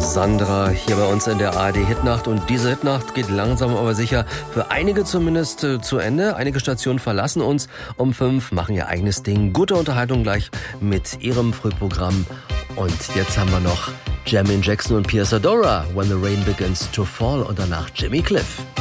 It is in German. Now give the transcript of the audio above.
Sandra hier bei uns in der ARD-Hitnacht. Und diese Hitnacht geht langsam aber sicher für einige zumindest zu Ende. Einige Stationen verlassen uns um 5, machen ihr eigenes Ding. Gute Unterhaltung gleich mit ihrem Frühprogramm. Und jetzt haben wir noch Jermaine Jackson und Pia Zadora, When the Rain Begins to Fall, und danach Jimmy Cliff.